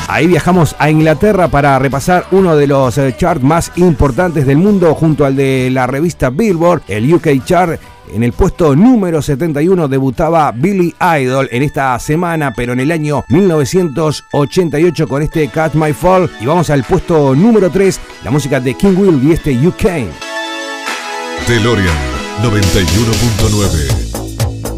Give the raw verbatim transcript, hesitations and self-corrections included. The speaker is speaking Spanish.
Ahí viajamos a Inglaterra para repasar uno de los eh, charts más importantes del mundo junto al de la revista Billboard, el U K Chart. En el puesto número setenta y uno debutaba Billy Idol en esta semana, pero en el año mil novecientos ochenta y ocho con este Catch My Fall. Y vamos al puesto número tres, la música de King Will y este U K. DeLorean noventa y uno punto nueve.